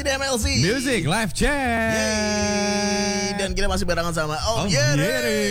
masih di MLC Music Live Chat. Yeay. Dan kita masih barengan sama Om Yeri.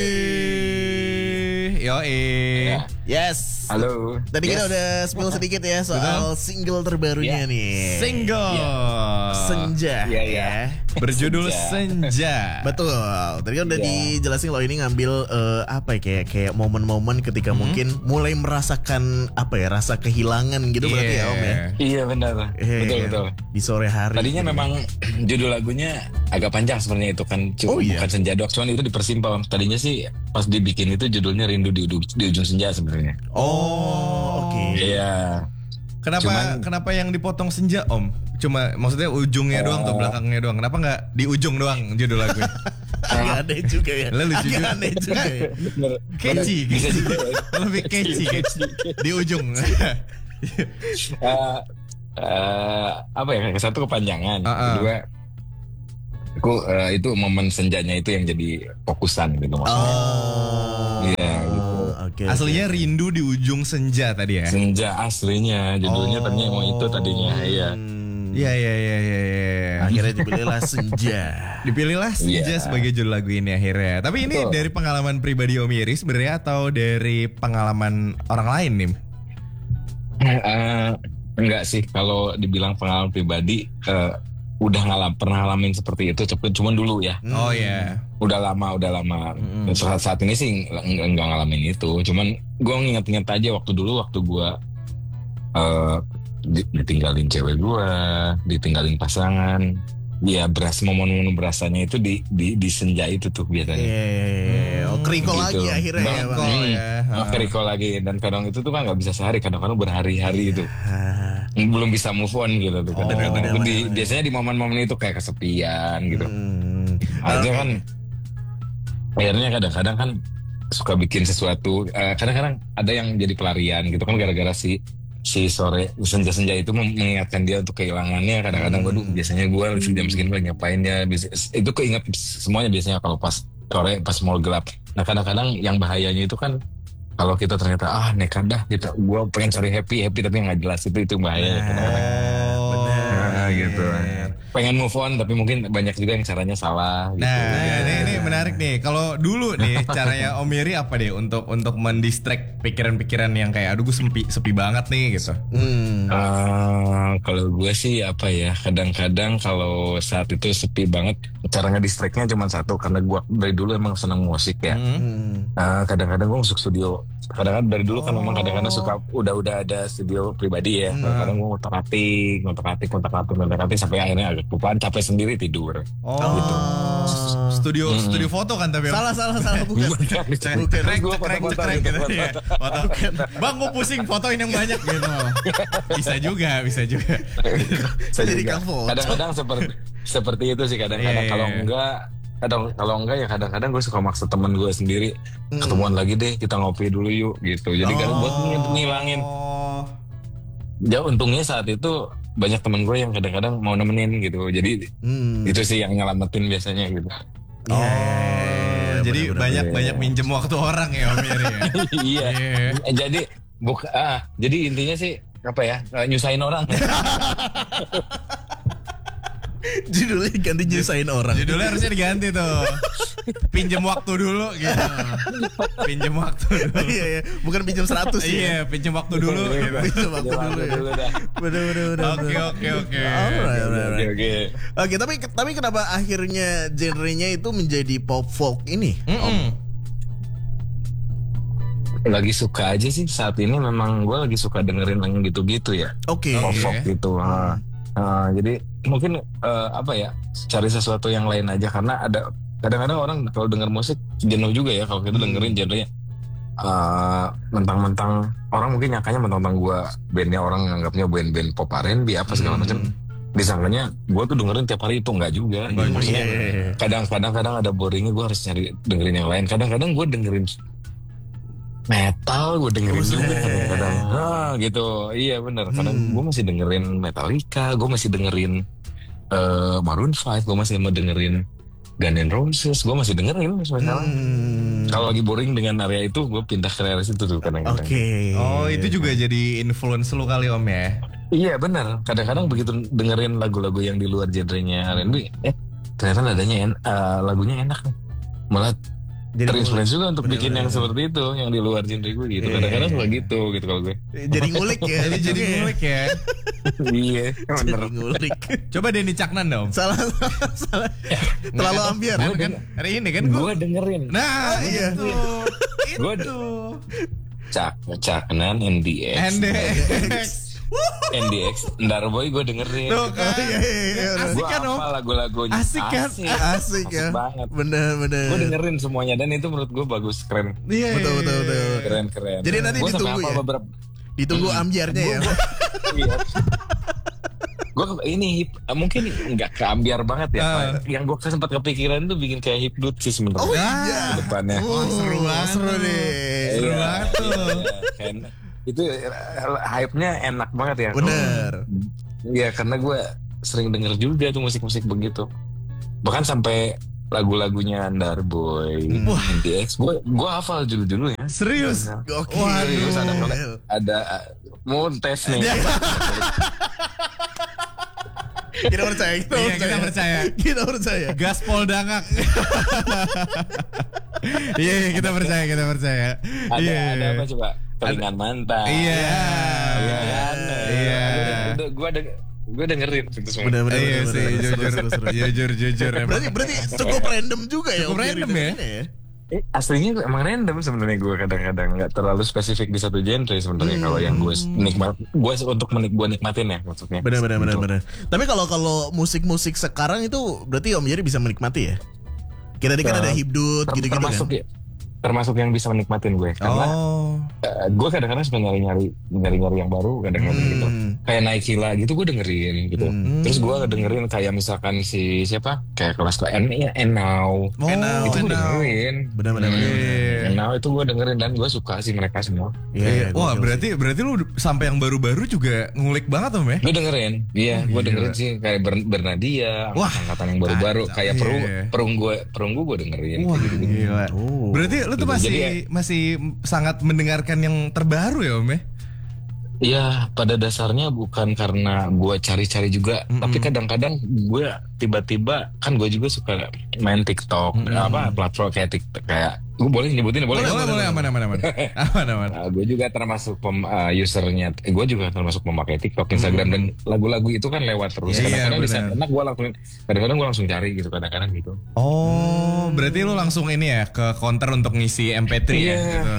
Yoi. Yes. Halo. Tadi kita udah spill sedikit ya soal single terbarunya nih. Single Senja. Iya, iya. Berjudul Senja. Betul. Tadi kan udah dijelasin kalau ini ngambil apa ya kayak momen-momen ketika mungkin mulai merasakan apa ya rasa kehilangan gitu berarti ya Om ya. Iya benar. Betul. Di sore hari. Tadinya gitu. memang judul lagunya agak panjang sebenarnya itu kan. Bukan Senja doang, cuman itu dipersimpel. Tadinya sih pas dibikin itu judulnya Rindu di Ujung Senja sebenarnya. Oh, oke. Iya. Kenapa yang dipotong senja Om? Cuma maksudnya ujungnya doang atau belakangnya doang? Kenapa nggak di ujung doang judul lagunya? Agak aneh juga ya. Lucu Agak juga. aneh juga ya. Catchy. Bisa juga. Lebih catchy. Di ujung. Apa ya? Satu kepanjangan, kedua aku itu momen senjanya itu yang jadi fokusan gitu maksudnya. Iya. Oke. Aslinya Rindu di Ujung Senja tadi ya? Senja aslinya judulnya tadinya mau itu tadinya iya. Iya. Akhirnya dipilihlah Senja. Dipilihlah Senja sebagai judul lagu ini akhirnya. Tapi ini dari pengalaman pribadi Om Yeri sebenarnya atau dari pengalaman orang lain nih? Enggak sih, kalau dibilang pengalaman pribadi pernah ngalamin seperti itu, cuman dulu ya. Oh ya. Udah lama. Saat ini sih enggak ngalamin itu, cuman gue nginget-nginget aja waktu gue ditinggalin cewek gue, ditinggalin pasangan. Ya momen-momen berasanya itu di senja itu tuh biasanya. Keriko Gitu. lagi akhirnya ya Bang. Keriko lagi, dan kadang itu tuh kan nggak bisa sehari, kadang-kadang berhari-hari itu. Belum bisa move on gitu tuh. Kadang-kadang biasanya di momen-momen itu kayak kesepian gitu. Akhirnya kadang-kadang kan suka bikin sesuatu. Kadang-kadang ada yang jadi pelarian gitu kan gara-gara si sore senja-senja itu mengingatkan dia untuk kehilangannya. Kadang-kadang biasanya gue jam segini lagi ngapain ya. Itu keinget semuanya biasanya kalau pas sore, pas mau gelap. Nah kadang-kadang yang bahayanya itu kan kalau kita ternyata nekat dah gitu. Gue pengen cari happy tapi nggak jelas, itu bahaya. Gitu. Pengen move on tapi mungkin banyak juga yang caranya salah gitu. Nah, ini menarik nih. Kalau dulu nih caranya Om Yeri apa deh untuk mendistract pikiran-pikiran yang kayak aduh gue sepi banget nih gitu. Kalau gue sih apa ya, kadang-kadang kalau saat itu sepi banget, cara ngedistractnya cuma satu, karena gue dari dulu emang senang musik ya. Kadang-kadang gue masuk studio. Kadang-kadang dari dulu kan memang kadang-kadang suka udah ada studio pribadi ya. Kadang-kadang gue ngotak-atik sampai akhirnya agak kelupaan, capek sendiri tidur. Gitu. Studio foto kan tapi Salah bukan. Krek gitu ya. Foto. Bang gue pusing fotoin yang banyak gitu. Bisa juga. Saya jadi kang foto. Kadang-kadang seperti itu sih kadang-kadang. Kalau enggak ya kadang-kadang gue suka maksa teman gue sendiri, ketemuan lagi deh, kita ngopi dulu yuk gitu. Jadi kan buat ngilangin. Ya untungnya saat itu banyak teman gue yang kadang-kadang mau nemenin gitu. Jadi itu sih yang nyelamatin biasanya gitu. Jadi banyak minjem waktu orang ya Om Yeri ya. Iya. Jadi intinya sih apa ya, nyusahin orang. Judulnya ganti nyusahin orang. Judulnya harusnya diganti tuh. Pinjem waktu dulu gitu. Pinjem waktu dulu. Iya, bukan pinjem 100 ya. Iya, pinjem waktu dulu gitu. Pinjem waktu dulu dah. Bener. Oke. Alright. Oke, tapi kenapa akhirnya genrenya itu menjadi pop folk ini? Lagi suka aja sih saat ini, memang gue lagi suka dengerin yang gitu-gitu ya. Oke. Pop folk gitu. Jadi mungkin apa ya, cari sesuatu yang lain aja, karena ada kadang-kadang orang kalau denger musik jenuh juga ya kalau kita dengerin genrenya mentang-mentang orang mungkin nyangkanya mentang-mentang gue bandnya, orang nganggapnya band pop R&B apa segala macam, disangkanya gue tuh dengerin tiap hari. Itu enggak juga. Maksudnya kadang-kadang ada boringnya, gue harus cari dengerin yang lain. Kadang-kadang gue dengerin metal, gue dengerin juga kadang-kadang. Gitu. Iya benar. Kadang gue masih dengerin Metallica, gue masih dengerin Maroon 5, gue masih mau dengerin Guns N' Roses, gue masih dengerin sebenarnya. Kalau lagi boring dengan area itu, gue pindah ke area situ tuh kadang-kadang. Oke. Oh, itu juga jadi influence lu kali Om ya? Iya benar. Kadang-kadang begitu dengerin lagu-lagu yang di luar genrenya R&B, ternyata lagunya enak nih. Malah Jadi terinspirasi juga untuk bener, bikin yang bener. seperti itu, yang di luar genre gue gitu. Iya, Kadang-kadang iya, suka iya. gitu kalau gue. Jadi ngulik ya. Jadi ngulik ya. Iya, bener. Jadi ngulik. Coba Denny Caknan dong. Salah. Terlalu ambiar. Kan hari ini kan Gue dengerin. Nah, iya. itu. Gue Caknan NDX. NDX, Ndarboy gue dengerin. Tuh kan. Iya. Asik Gue kan, Om? hafal lagu-lagunya. Asik kan? Asik ya. banget. Bener. Gue dengerin semuanya dan itu menurut gue bagus, keren. Iya. Betul. Keren. Jadi nanti Gua sampai ditunggu hafal ya? beberapa. Ditunggu ambiarnya ya. Iya. Gue ini mungkin nggak keambiar banget ya. Yang gue sempat kepikiran tuh bikin kayak hipnot sih sebenarnya. Oh Ah. iya. Ke depannya. Seru banget. Seru nih. Seru Iya, banget tuh. kan. Itu hype-nya enak banget ya. Bener. Iya, karena gue sering denger juga tuh musik-musik begitu. Bahkan sampai lagu-lagunya Ndarboy, NDX, gue hafal judul-judulnya. Serius. Oke. Serius, ada mau tes nih. Kita percaya. Iya, kita percaya. Kita percaya. Gaspol dangak. Iya, kita percaya. Ada apa coba? Telingan mantan. Iya. Iya kan? Iya. Gue dengerin itu semua. Bener. Iya sih, jujur emang. Berarti cukup random juga ya. Cukup Om random Jerry ya. Aslinya emang random sebenarnya gue kadang-kadang nggak terlalu spesifik di satu genre sebenarnya kalau yang gue nikmatin ya maksudnya. Bener. Tapi kalau musik-musik sekarang itu berarti Om Jerry bisa menikmati ya? Kita kan ada hibdut gitu-gitu termasuk kan? termasuk yang bisa menikmatin gue karena gue kadang-kadang suka nyari yang baru kadang-kadang gitu kayak Naikila gitu gue dengerin gitu terus gue dengerin kayak misalkan si siapa kayak kelas Now itu gue dengerin Bener. Now itu gue dengerin dan gue suka sih mereka semua. Iya. Wah, berarti lu sampai yang baru-baru juga ngulik banget Om ya? Gue dengerin, gue dengerin sih kayak Bernadia, Wah, angkatan yang baru-baru kacau. kayak Iya. Perunggu gue dengerin. Wah, gitu. gila. Oh. Berarti lu tuh Jadi masih sangat mendengarkan yang terbaru ya Om ya? Iya, pada dasarnya bukan karena gue cari-cari juga, tapi kadang-kadang gue tiba-tiba kan gue juga suka main TikTok, platform kayak TikTok kayak gue boleh nyebutin boleh. Boleh, aman. Gue juga termasuk usernya, gue juga termasuk pemakai TikTok, Instagram dan lagu-lagu itu kan lewat terus. Iya, Kadang-kadang di benar. saat enak kadang-kadang gue langsung cari gitu, kadang-kadang gitu. Oh, berarti lu langsung ini ya ke counter untuk ngisi MP3 ya Iya. gitu.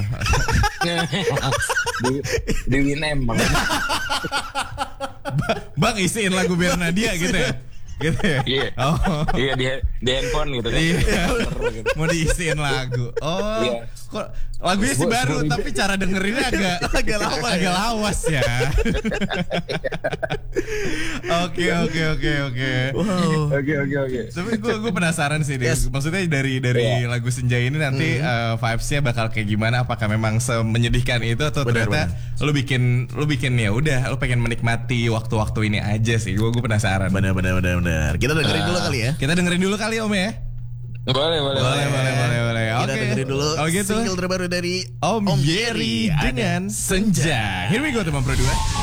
di Winem bang. Bang isiin lagu Bernadia gitu ya. Gitu ya. Iya. Oh. Iya di handphone gitu kan. Iya. Gitu. Mau diisiin lagu. Oh. Iya. Kok lagunya sih baru tapi cara dengerinnya agak lawas ya. Oke. Wow. Oke. Tapi gue penasaran sih deh. Maksudnya dari lagu Senja ini nanti vibes-nya bakal kayak gimana? Apakah memang semenyedihkan itu atau ternyata lu bikin ya udah lu pengen menikmati waktu-waktu ini aja sih. Gue penasaran. Bener. Kita dengerin dulu kali ya. Kita dengerin dulu kali Om ya. Boleh. Kita Oke. dengerin dulu Kalau gitu single terbaru dari Om Jerry dengan Senja. Here we go teman Pro 2.